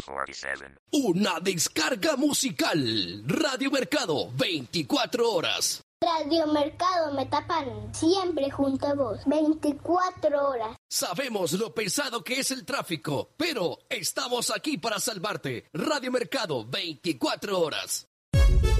47. Una descarga musical. Radio Mercado, 24 horas. Radio Mercado me tapan siempre junto a vos, 24 horas. Sabemos lo pesado que es el tráfico, pero estamos aquí para salvarte. Radio Mercado, 24 horas.